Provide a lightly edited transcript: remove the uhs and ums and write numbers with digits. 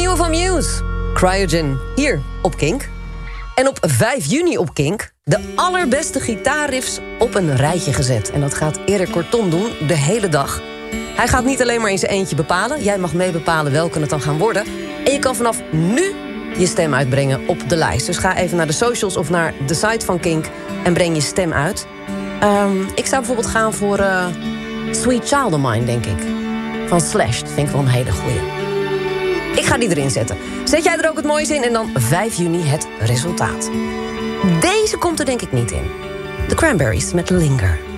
nieuwe van Muse, Cryogen, hier op Kink. En op 5 juni op Kink de allerbeste gitaarriffs op een rijtje gezet. En dat gaat Erik Corton doen de hele dag. Hij gaat niet alleen maar in zijn eentje bepalen. Jij mag mee bepalen welke het dan gaan worden. En je kan vanaf nu je stem uitbrengen op de lijst. Dus ga even naar de socials of naar de site van Kink en breng je stem uit. Ik zou bijvoorbeeld gaan voor Sweet Child of Mine, denk ik. Van Slash, dat vind ik wel een hele goeie. Ik ga die erin zetten. Zet jij er ook het mooiste in en dan 5 juni het resultaat. Deze komt er denk ik niet in. The Cranberries met Linger.